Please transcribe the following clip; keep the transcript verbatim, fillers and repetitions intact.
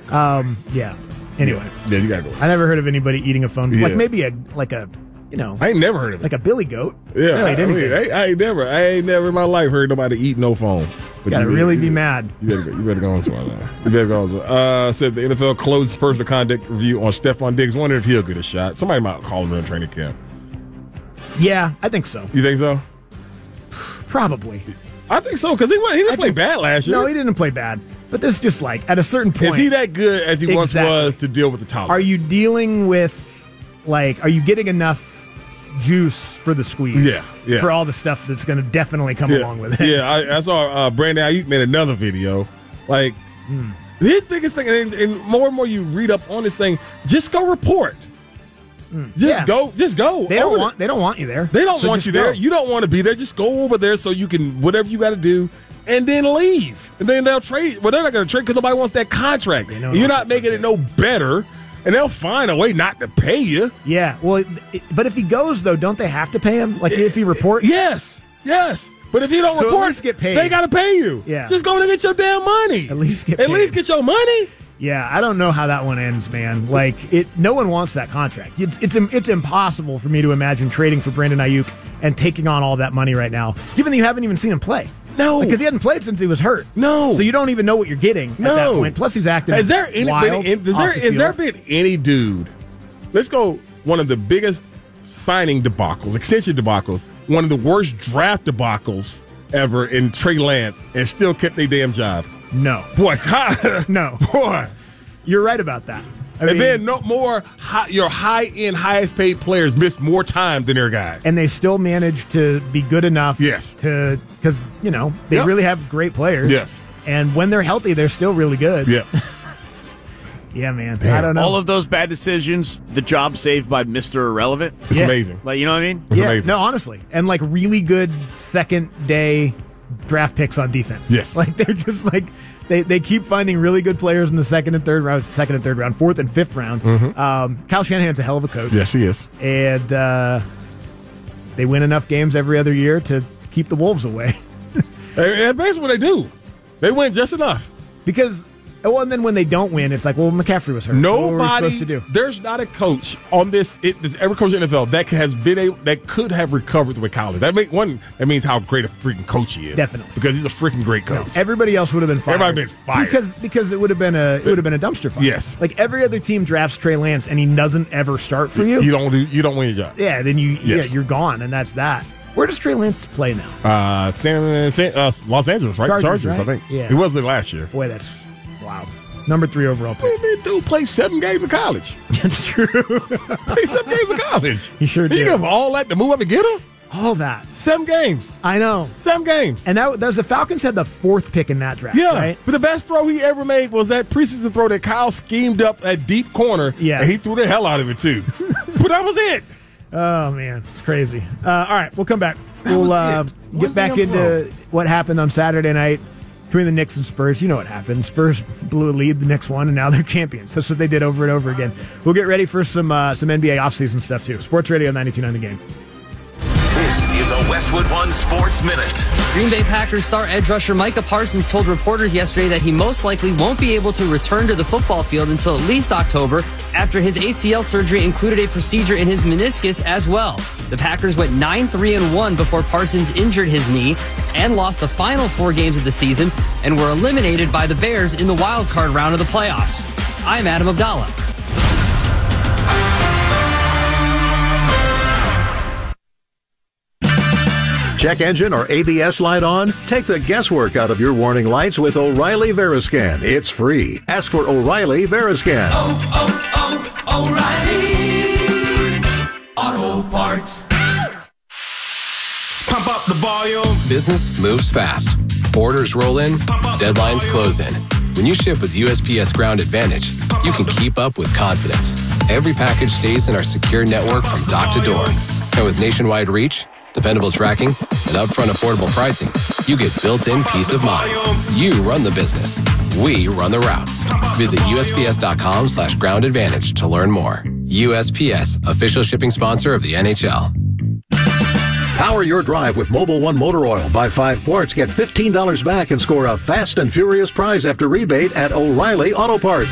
Um, yeah. Anyway. Yeah, you gotta go. I never heard of anybody eating a phone. Yeah. Like maybe a like a you know. I ain't never heard of it. Like a billy goat. Yeah, Really, I, I, mean, I, I ain't never, I ain't never in my life heard nobody eat no phone. But You gotta you, really you, be mad. You better, go, you better go on somewhere now. You better go on somewhere. Uh, said the N F L closed personal conduct review on Stephon Diggs. Wonder if he'll get a shot. Somebody might call him in training camp. Yeah, I think so. You think so? Probably. I think so because he he didn't I play think, bad last year. No, he didn't play bad. But there's just like at a certain point, is he that good as he exactly. once was to deal with the tolerance? Are you dealing with like? Are you getting enough juice for the squeeze? Yeah, yeah. For all the stuff that's going to definitely come yeah. along with it. Yeah, I, I saw uh, Brandon Ayuk made another video. Like mm. his biggest thing, and, and more and more you read up on this thing, just go report. Just yeah. go. Just go. They don't want. They don't want you there. They don't so want you go. there. You don't want to be there. Just go over there so you can whatever you got to do, and then leave. And then they'll trade. Well, they're not going to trade because nobody wants that contract. You're not making it no better, and they'll find a way not to pay you. Yeah. Well, it, but if he goes though, don't they have to pay him? Like if he reports? Yes. Yes. But if you don't so report, at least get paid. They got to pay you. Yeah. Just go and get your damn money. At least get. At paid. least get your money. Yeah, I don't know how that one ends, man. Like, it, no one wants that contract. It's it's it's impossible for me to imagine trading for Brandon Ayuk and taking on all that money right now, given that you haven't even seen him play. No, because like, he hadn't played since he was hurt. No, so you don't even know what you're getting no. at that point. Plus, he's acting. Has there any? Wild Been, is there the is there been any dude? Let's go. One of the biggest signing debacles, extension debacles, one of the worst draft debacles ever in Trey Lance, and still kept their damn job. No. Boy, no. Boy. You're right about that. I and mean, then no more high, your high-end, highest-paid players miss more time than their guys. And they still manage to be good enough yes. to – because, you know, they yep. really have great players. Yes. And when they're healthy, they're still really good. Yeah. yeah, man. Damn. I don't know. All of those bad decisions, the job saved by Mister Irrelevant. It's yeah. amazing. Like, you know what I mean? It's yeah, amazing. No, honestly. And, like, really good second-day draft picks on defense. Yes. Like, they're just, like – They they keep finding really good players in the second and third round, second and third round, fourth and fifth round. Mm-hmm. Um, Kyle Shanahan's a hell of a coach. Yes, he is. And uh, they win enough games every other year to keep the Wolves away. And basically what they do. They win just enough. Because, well, and then when they don't win, it's like, well, McCaffrey was hurt. Nobody, so what were we supposed to do? There's not a coach on this, it, this every coach in the N F L that has been able, that could have recovered the way Kyle is. That make one. That means how great a freaking coach he is. Definitely, because he's a freaking great coach. No, everybody else would have been fired. Everybody been fired because because it would have been a it would have been a dumpster fire. Yes, like every other team drafts Trey Lance and he doesn't ever start for you. You don't do. You don't win your job. Yeah, then you yes. yeah you're gone, and that's that. Where does Trey Lance play now? Uh, San, San, uh Los Angeles, right? Chargers, Chargers, right? I think. Yeah, he was there last year. Boy, that's wow. Number three overall pick. Well, dude played seven games of college. That's true. Played seven games of college. He sure did. You give him all that to move up and get him? All that. Seven games. I know. Seven games. And that, that was the Falcons had the fourth pick in that draft, yeah, right? But the best throw he ever made was that preseason throw that Kyle schemed up at deep corner. Yeah. And he threw the hell out of it, too. But that was it. Oh, man. It's crazy. Uh, all right, we'll come back. That we'll uh, get back into throw. what happened on Saturday night between the Knicks and Spurs. You know what happened. Spurs blew a lead the Knicks won, and now they're champions. That's what they did over and over again. We'll get ready for some uh, some N B A offseason stuff, too. Sports Radio ninety-two point nine The Game. This is a Westwood One Sports Minute. Green Bay Packers star edge rusher Micah Parsons told reporters yesterday that he most likely won't be able to return to the football field until at least October, after his A C L surgery included a procedure in his meniscus as well. The Packers went nine three and one before Parsons injured his knee and lost the final four games of the season and were eliminated by the Bears in the wild card round of the playoffs. I'm Adam Abdallah. Check engine or A B S light on? Take the guesswork out of your warning lights with O'Reilly Veriscan. It's free. Ask for O'Reilly Veriscan. Oh, oh, oh, O'Reilly Auto Parts. Pump up the volume. Business moves fast. Orders roll in. Deadlines close in. When you ship with U S P S Ground Advantage, you can keep up with confidence. Every package stays in our secure network from dock to door. And with nationwide reach, dependable tracking, and upfront affordable pricing, you get built-in peace of mind. You run the business. We run the routes. Visit USPS.com slash ground advantage to learn more. U S P S, official shipping sponsor of the N H L. Power your drive with Mobil one Motor Oil. Buy five quarts, get fifteen dollars back, and score a fast and furious prize after rebate at O'Reilly Auto Parts.